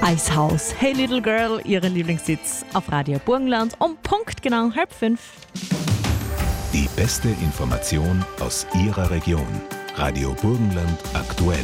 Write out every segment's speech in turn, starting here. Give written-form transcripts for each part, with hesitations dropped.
Eishaus. Hey Little Girl, ihre Lieblingssitz auf Radio Burgenland um punktgenau 4:30. Die beste Information aus Ihrer Region. Radio Burgenland aktuell.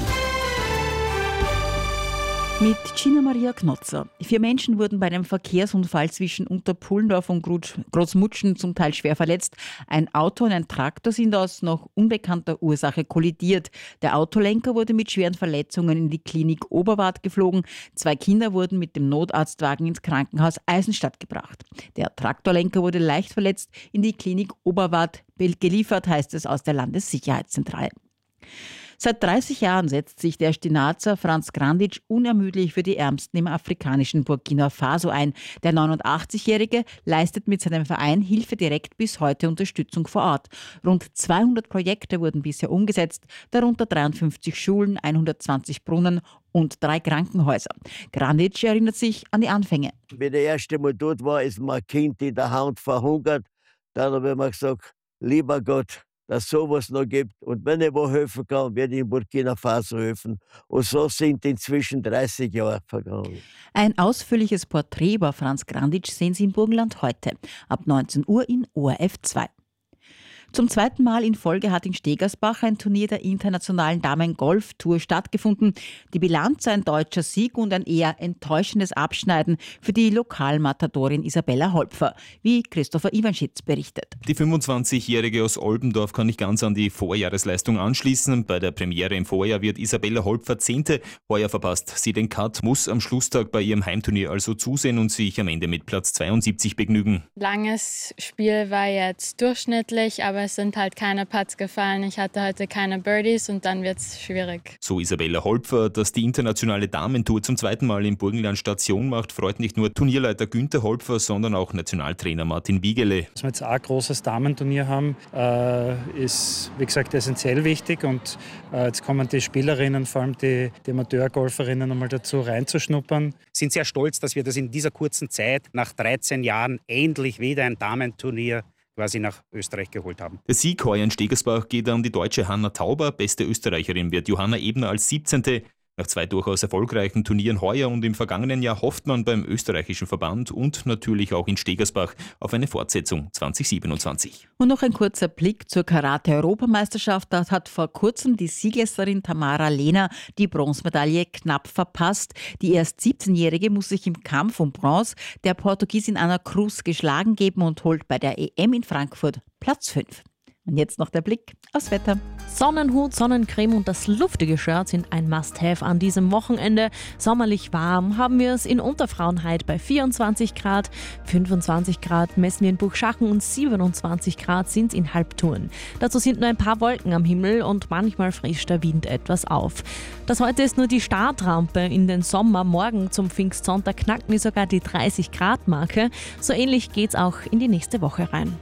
Mit Gina Maria Knotzer. 4 Menschen wurden bei einem Verkehrsunfall zwischen Unterpullendorf und Großmutschen zum Teil schwer verletzt. Ein Auto und ein Traktor sind aus noch unbekannter Ursache kollidiert. Der Autolenker wurde mit schweren Verletzungen in die Klinik Oberwart geflogen. 2 Kinder wurden mit dem Notarztwagen ins Krankenhaus Eisenstadt gebracht. Der Traktorlenker wurde leicht verletzt in die Klinik Oberwart geliefert, heißt es aus der Landessicherheitszentrale. Seit 30 Jahren setzt sich der Stinazer Franz Grandic unermüdlich für die Ärmsten im afrikanischen Burkina Faso ein. Der 89-Jährige leistet mit seinem Verein Hilfe direkt bis heute Unterstützung vor Ort. Rund 200 Projekte wurden bisher umgesetzt, darunter 53 Schulen, 120 Brunnen und 3 Krankenhäuser. Grandic erinnert sich an die Anfänge. Wie der erste Mal dort war, ist mein Kind in der Hand verhungert. Dann habe ich mir gesagt, lieber Gott, dass es sowas noch gibt. Und wenn ich wo helfen kann, werde ich in Burkina Faso helfen. Und so sind inzwischen 30 Jahre vergangen. Ein ausführliches Porträt über Franz Grandic sehen Sie im Burgenland heute, ab 19 Uhr in ORF 2. Zum 2. Mal in Folge hat in Stegersbach ein Turnier der internationalen Damen-Golf-Tour stattgefunden. Die Bilanz ein deutscher Sieg und ein eher enttäuschendes Abschneiden für die Lokalmatadorin Isabella Holpfer, wie Christopher Iwanschitz berichtet. Die 25-Jährige aus Olbendorf kann nicht ganz an die Vorjahresleistung anschließen. Bei der Premiere im Vorjahr wird Isabella Holpfer 10. Heuer verpasst sie den Cut, muss am Schlusstag bei ihrem Heimturnier also zusehen und sich am Ende mit Platz 72 begnügen. Langes Spiel war jetzt durchschnittlich, aber es sind halt keine Putts gefallen. Ich hatte heute keine Birdies und dann wird es schwierig. So Isabella Holpfer, dass die internationale Damentour zum 2. Mal im Burgenland Station macht, freut nicht nur Turnierleiter Günther Holpfer, sondern auch Nationaltrainer Martin Wiegele. Dass wir jetzt auch ein großes Damenturnier haben, ist, wie gesagt, essentiell wichtig. Und jetzt kommen die Spielerinnen, vor allem die Amateurgolferinnen, einmal dazu reinzuschnuppern. Sind sehr stolz, dass wir das in dieser kurzen Zeit, nach 13 Jahren, endlich wieder ein Damenturnier quasi nach Österreich geholt haben. Der Sieg heuer in Stegersbach geht an die deutsche Hanna Tauber. Beste Österreicherin wird Johanna Ebner als 17. Nach 2 durchaus erfolgreichen Turnieren heuer und im vergangenen Jahr hofft man beim österreichischen Verband und natürlich auch in Stegersbach auf eine Fortsetzung 2027. Und noch ein kurzer Blick zur Karate-Europameisterschaft. Da hat vor kurzem die Siegesserin Tamara Lehner die Bronzemedaille knapp verpasst. Die erst 17-Jährige muss sich im Kampf um Bronze der Portugiesin Ana Cruz geschlagen geben und holt bei der EM in Frankfurt Platz 5. Und jetzt noch der Blick aufs Wetter. Sonnenhut, Sonnencreme und das luftige Shirt sind ein Must-Have an diesem Wochenende. Sommerlich warm haben wir es in Unterfrauenheit bei 24 Grad, 25 Grad messen wir in Buchschachen und 27 Grad sind es in Halbtouren. Dazu sind nur ein paar Wolken am Himmel und manchmal frischt der Wind etwas auf. Das heute ist nur die Startrampe in den Sommer. Morgen zum Pfingstsonntag knacken wir sogar die 30-Grad-Marke. So ähnlich geht's auch in die nächste Woche rein.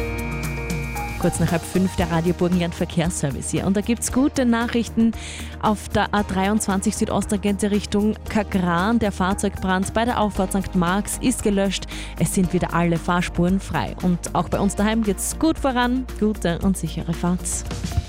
Kurz nach 4:30 der Radio Burgenland Verkehrsservice hier. Und da gibt's gute Nachrichten. Auf der A23 Südostagente Richtung Kagran. Der Fahrzeugbrand bei der Auffahrt St. Marx ist gelöscht. Es sind wieder alle Fahrspuren frei. Und auch bei uns daheim geht's gut voran. Gute und sichere Fahrt.